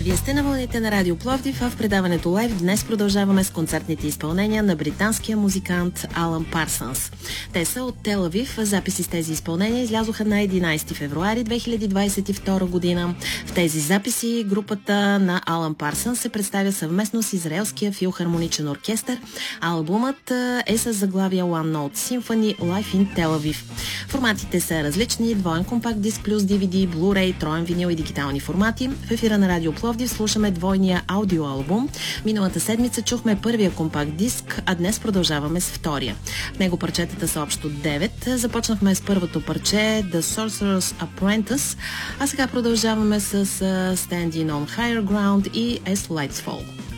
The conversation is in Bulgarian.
Вие сте на вълните на Радио Пловдив, а в предаването Лайв днес продължаваме с концертните изпълнения на британския музикант Алън Парсънс. Те са от Тел Авив. Записи с тези изпълнения излязоха на 11 февруари 2022 година. В тези записи групата на Алън Парсънс се представя съвместно с Израелския филхармоничен оркестър. Албумът е с заглавие One Note Symphony Live in Tel Aviv. Форматите са различни: двоен компакт диск плюс DVD, Blu-ray, троен винил и дигитални формати. В ефира на Радио Пловдив слушаме двойния аудиоалбум. Миналата седмица чухме първия компакт диск, а днес продължаваме с втория. В него парчетата са общо 9. Започнахме с първото парче The Sorcerer's Apprentice, а сега продължаваме с Standing on Higher Ground и As Lights Fall.